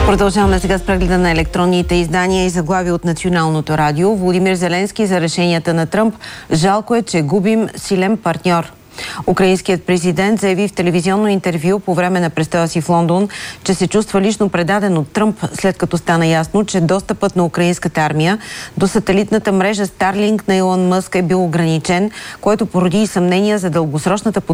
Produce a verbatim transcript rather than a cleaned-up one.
Продължаваме сега с прегледа на електронните издания и заглави от Националното радио. Володимир Зеленски за решенията на Тръмп. Жалко е, че губим силен партньор. Украинският президент заяви в телевизионно интервю по време на престоя си в Лондон, че се чувства лично предаден от Тръмп, след като стана ясно, че достъпът на украинската армия до сателитната мрежа Starlink на Илон Мъск е бил ограничен, което породи и съмнения за дългосрочната